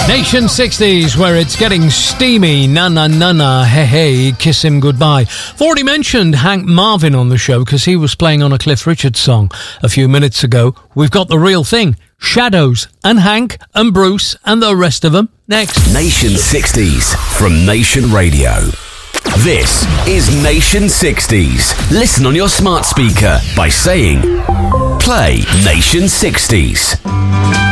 Nation 60s, where it's getting steamy. Na na na na, hey hey, kiss him goodbye. I've already mentioned Hank Marvin on the show because he was playing on a Cliff Richard song a few minutes ago. We've got the real thing. Shadows and Hank and Bruce and the rest of them next. Nation 60s from Nation Radio. This is Nation 60s. Listen on your smart speaker by saying, play Nation 60s.